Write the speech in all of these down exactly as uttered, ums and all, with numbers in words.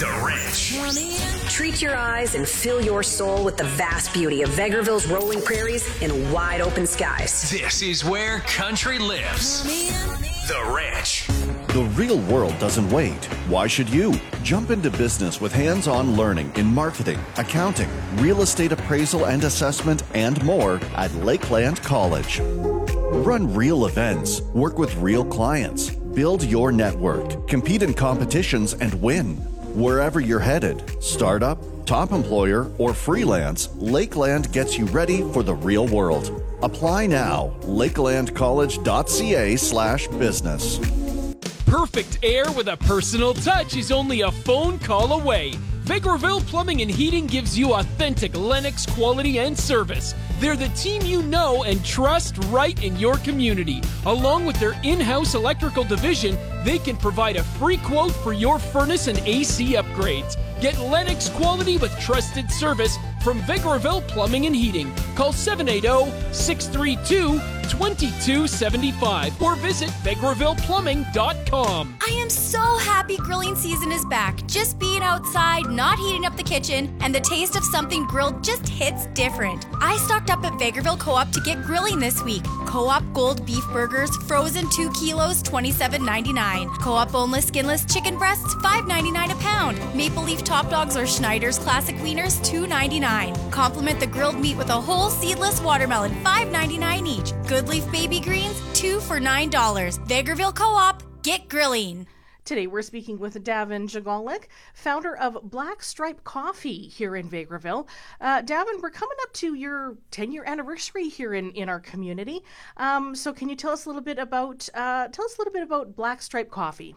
The Ranch. Treat your eyes and fill your soul with the vast beauty of Vegreville's rolling prairies and wide open skies. This is where country lives. The Ranch. The real world doesn't wait. Why should you? Jump into business with hands-on learning in marketing, accounting, real estate appraisal and assessment, and more at Lakeland College. Run real events, work with real clients, build your network, compete in competitions, and win. Wherever you're headed, startup, top employer, or freelance, Lakeland gets you ready for the real world. Apply now. lakelandcollege.ca slash business. Perfect air with a personal touch is only a phone call away. Vegreville Plumbing and Heating gives you authentic Lennox quality and service. They're the team you know and trust right in your community. Along with their in-house electrical division, they can provide a free quote for your furnace and A C upgrades. Get Lennox quality with trusted service from Vegreville Plumbing and Heating. Call seven eight zero, six three two, two two seven five or visit vegreville plumbing dot com. I am so happy grilling season is back. Just being outside, not heating up the kitchen, and the taste of something grilled just hits different. I stocked up at Vegreville Co-op to get grilling this week. Co-op Gold beef burgers, frozen two kilos, twenty-seven ninety-nine. Co-op boneless, skinless chicken breasts, five ninety-nine a pound. Maple Leaf Top Dogs or Schneider's Classic Wieners, two ninety-nine. Complement the grilled meat with a whole seedless watermelon, five ninety-nine each. Good Leaf baby greens, two for nine dollars. Vegreville Co-op, get grilling. Today we're speaking with Davin Jagolek, founder of Black Stripe Coffee here in Vegreville. Uh, Davin, we're coming up to your ten-year anniversary here in, in our community. Um, so can you tell us a little bit about uh, tell us a little bit about Black Stripe Coffee?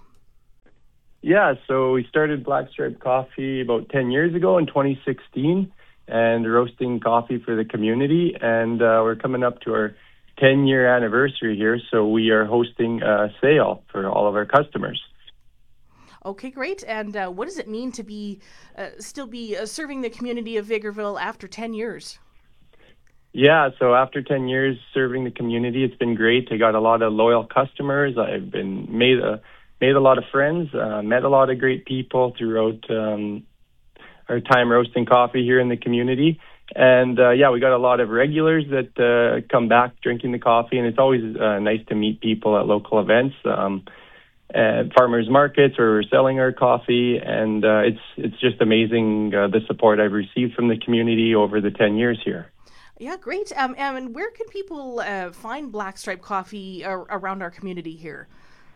Yeah, so we started Black Stripe Coffee about ten years ago in twenty sixteen, and roasting coffee for the community. And uh, we're coming up to our ten-year anniversary here, so we are hosting a sale for all of our customers. Okay, great. And uh, what does it mean to be uh, still be uh, serving the community of Vegreville after ten years? Yeah, so after ten years serving the community, it's been great. I got a lot of loyal customers. I've been made a made a lot of friends, uh, met a lot of great people throughout um, our time roasting coffee here in the community. And uh, yeah, we got a lot of regulars that uh, come back drinking the coffee, and it's always uh, nice to meet people at local events. Um, at farmers markets where we're selling our coffee, and uh, it's it's just amazing uh, the support I've received from the community over the ten years here. Yeah, great. Um, and where can people uh, find Black Stripe Coffee uh, around our community here?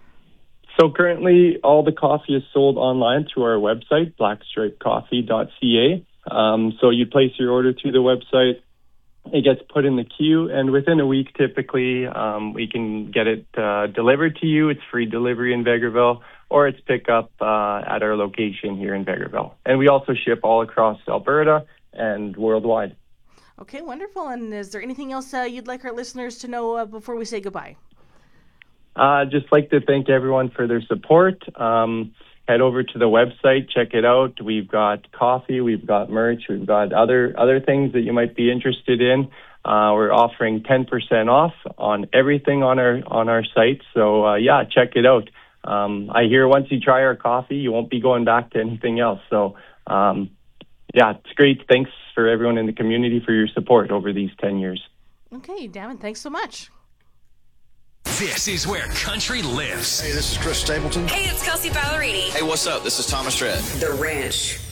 So currently, all the coffee is sold online through our website, black stripe coffee dot c a. Um, so you place your order through the website. It gets put in the queue, and within a week, typically, um, we can get it uh, delivered to you. It's free delivery in Vegreville, or it's pick up uh, at our location here in Vegreville. And we also ship all across Alberta and worldwide. Okay, wonderful. And is there anything else uh, you'd like our listeners to know uh, before we say goodbye? Uh, just like to thank everyone for their support. Um, head over to the website, check it out. We've got coffee, we've got merch, we've got other other things that you might be interested in. Uh, we're offering ten percent off on everything on our on our site. So uh, yeah, check it out. Um, I hear once you try our coffee, you won't be going back to anything else. So um, yeah, it's great. Thanks for everyone in the community for your support over these ten years. Okay, Davin, thanks so much. This is where country lives. Hey, this is Chris Stapleton. Hey, it's Kelsey Ballerini. Hey, what's up? This is Thomas Rhett. The Ranch.